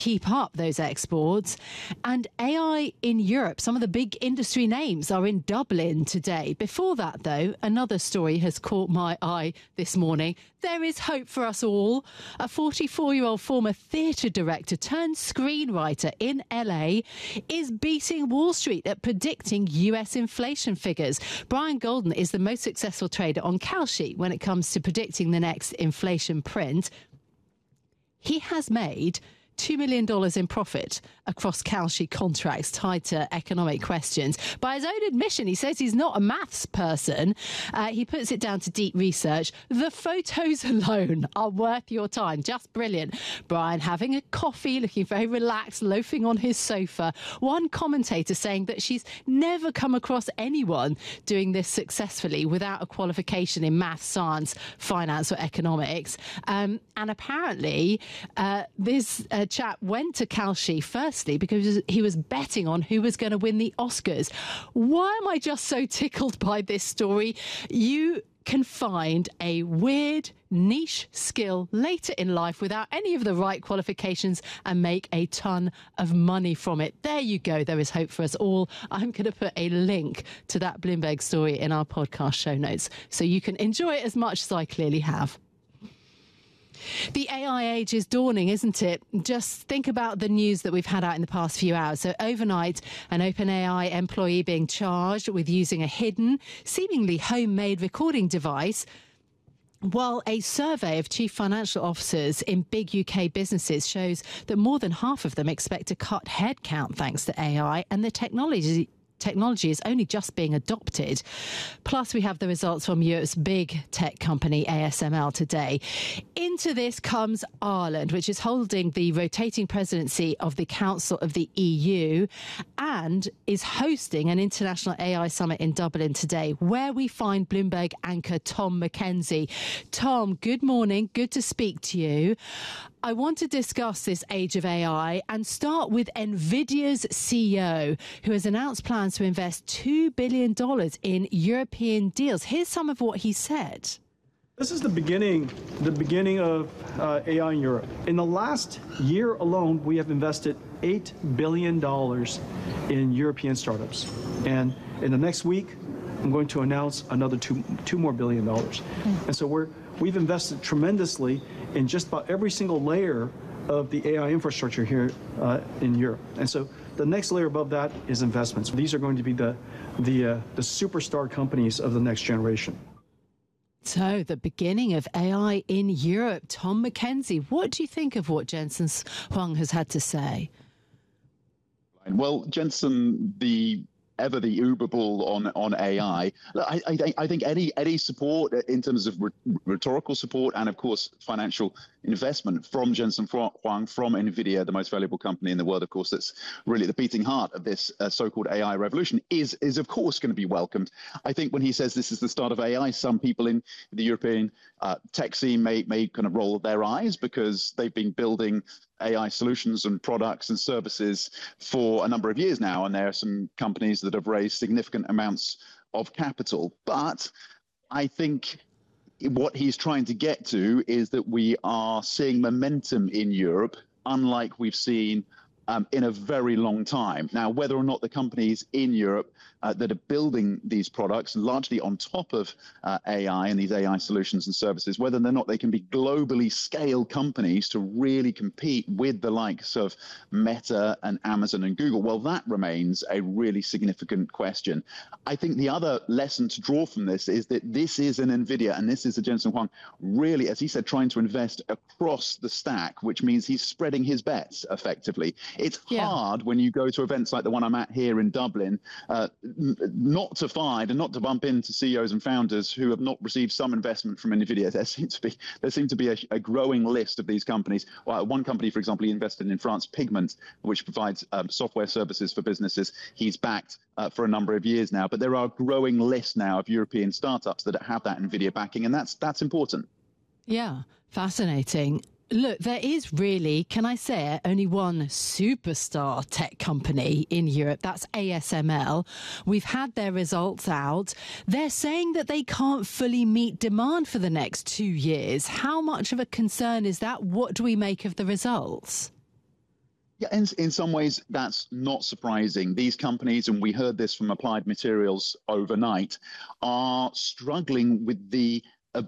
keep up those exports. And AI in Europe, some of the big industry names are in Dublin today. Before that, though, another story has caught my eye this morning. There is hope for us all. A 44-year-old former theatre director turned screenwriter in LA is beating Wall Street at predicting US inflation figures. Brian Golden is the most successful trader on Kalshi when it comes to predicting the next inflation print. He has made $2 million in profit across Kalshi contracts tied to economic questions. By his own admission, he says he's not a maths person. He puts it down to deep research. The photos alone are worth your time. Just brilliant. Brian having a coffee, looking very relaxed, loafing on his sofa. One commentator saying that she's never come across anyone doing this successfully without a qualification in maths, science, finance or economics. And apparently this chap went to Kalshi firstly because he was betting on who was going to win the Oscars. Why am I just so tickled by this story? You can find a weird niche skill later in life without any of the right qualifications and make a ton of money from it. There you go. There is hope for us all. I'm going to put a link to that Bloomberg story in our podcast show notes so you can enjoy it as much as I clearly have. The AI age is dawning, isn't it? Just think about the news that we've had out in the past few hours. So overnight, an OpenAI employee being charged with using a hidden, seemingly homemade recording device, while a survey of chief financial officers in big UK businesses shows that more than half of them expect to cut headcount thanks to AI, and the technology is only just being adopted. Plus, we have the results from Europe's big tech company ASML today. Into this comes Ireland, which is holding the rotating presidency of the Council of the EU and is hosting an international AI summit in Dublin today, where we find Bloomberg anchor Tom Mackenzie. Tom, good morning. Good to speak to you. I want to discuss this age of AI and start with NVIDIA's CEO, who has announced plans to invest $2 billion in European deals. Here's some of what he said. This is the beginning of AI in Europe. In the last year alone, we have invested $8 billion in European startups. And in the next week, I'm going to announce another two more $2 billion. And so we've invested tremendously in just about every single layer of the AI infrastructure here in Europe. And so the next layer above that is investments. These are going to be the superstar companies of the next generation. So the beginning of AI in Europe. Tom Mackenzie, what do you think of what Jensen Huang has had to say? Well, Jensen, the Uber bull on AI. Look, I think any support in terms of rhetorical support and, of course, financial investment from Jensen Huang, from NVIDIA, the most valuable company in the world, of course, that's really the beating heart of this so-called AI revolution, is of course going to be welcomed. I think when he says this is the start of AI, some people in the European tech scene may kind of roll their eyes because they've been building AI solutions and products and services for a number of years now, and there are some companies that have raised significant amounts of capital. But I think what he's trying to get to is that we are seeing momentum in Europe, unlike we've seen in a very long time. Now, whether or not the companies in Europe that are building these products largely on top of AI and these AI solutions and services, whether or not they can be globally scaled companies to really compete with the likes of Meta and Amazon and Google, well, that remains a really significant question. I think the other lesson to draw from this is that this is an NVIDIA and this is a Jensen Huang really, as he said, trying to invest across the stack, which means he's spreading his bets effectively. It's hard when you go to events like the one I'm at here in Dublin, not to find and not to bump into CEOs and founders who have not received some investment from NVIDIA. There seem to be a growing list of these companies. Well, one company, for example, he invested in France, Pigment, which provides software services for businesses. He's backed for a number of years now, but there are a growing list now of European startups that have that NVIDIA backing, and that's important. Yeah, fascinating. Look, there is really, can I say it, only one superstar tech company in Europe. That's ASML. We've had their results out. They're saying that they can't fully meet demand for the next 2 years. How much of a concern is that? What do we make of the results? In some ways, that's not surprising. These companies, and we heard this from Applied Materials overnight, are struggling with the